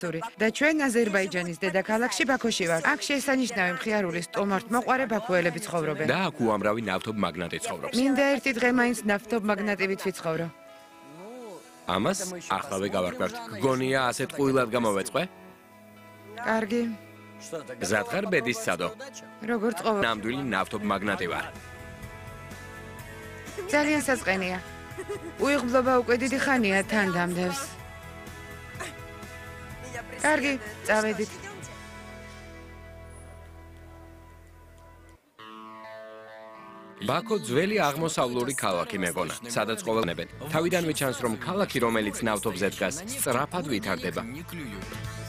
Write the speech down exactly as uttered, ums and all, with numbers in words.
და ჩვენ აზერბაიჯანის დედაქალაქში ბაქოში ვართ. აქ შესანიშნავი მხიარული სტუმართმოყვარე ბაქოელები ცხოვრობენ. და აქ უამრავი ნავთობმაგნატი ცხოვრობს. მინდა ერთი დღე მაინც ნავთობმაგნატივით ვიცხოვრო. ამას ახლა გავარკვევთ. გგონია ასეთ ყვილად გამოვეწყე? კარგი. ზათხარ ბედის სადო. როგორც ყოველ ნამდვილი ნავთობმაგნატი ვარ. ძალიან სასყენია. უიღბლობა უკვე დიდი ხანია თან დამდევს. კარგი, წავედით. ბაქო ძველი აღმოსავლური ქალაქი მეგონა, სადაც ყოველნებად. თავიდანვე ჩანს, რომ ქალაქი, რომელიც ნავთობზე დგას, სწრაფად ვითარდება.